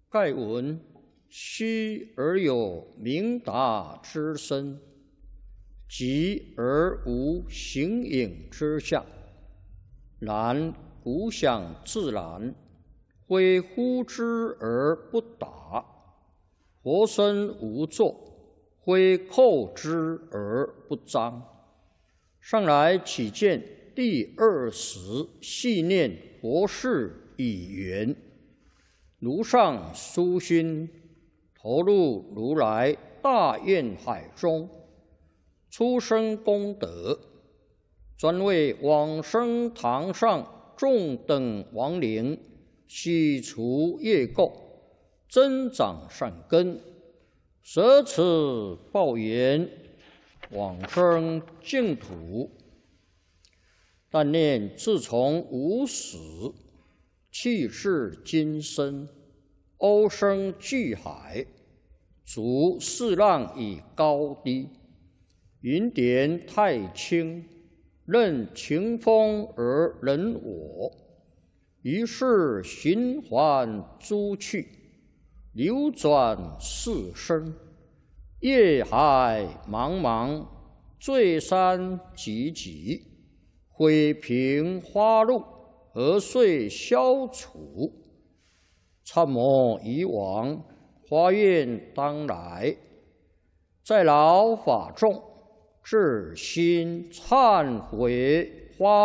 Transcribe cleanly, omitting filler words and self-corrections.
盖闻虚而有明达之身，寂而无形影之相。然古想自然，非呼之而不答；活身无作，非叩之而不彰。上来起见第20细念佛事已圆，如上殊心，投入如来大愿海中，出生功德，专为往生堂上众等亡灵洗除业垢，增长善根，舍此报缘，往生净土。但念自从无始，气世今生，欧生巨海，逐四浪以高低，云点太清，任情风而人我。于是循环诸趣，流转四生，业海茫茫，罪山积积，毁平花路，何遂消除？参谋以往，发愿当来，在劳法众，至心忏悔发